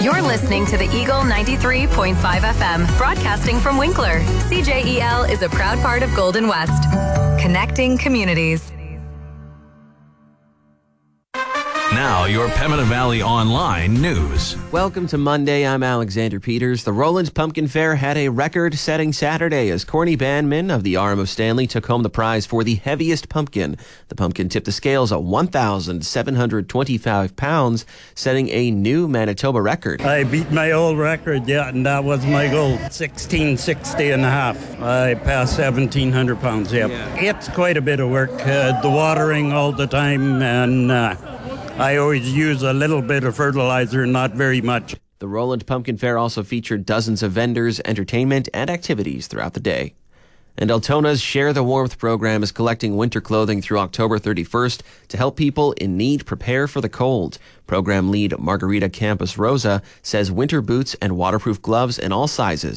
You're listening to the Eagle 93.5 FM, broadcasting from Winkler. CJEL is a proud part of Golden West, connecting communities. Now, your Pembina Valley Online news. Welcome to Monday. I'm Alexander Peters. The Roland's Pumpkin Fair had a record-setting Saturday as Corny Banman of the Arm of Stanley took home the prize for the heaviest pumpkin. The pumpkin tipped the scales at 1,725 pounds, setting a new Manitoba record. I beat my old record, and that was my goal. 1660 and a half. I passed 1,700 pounds, yeah. It's quite a bit of work. The watering all the time, and I always use a little bit of fertilizer, not very much. The Roland Pumpkin Fair also featured dozens of vendors, entertainment, and activities throughout the day. And Altona's Share the Warmth program is collecting winter clothing through October 31st to help people in need prepare for the cold. Program lead Margarita Campos Rosa says winter boots and waterproof gloves in all sizes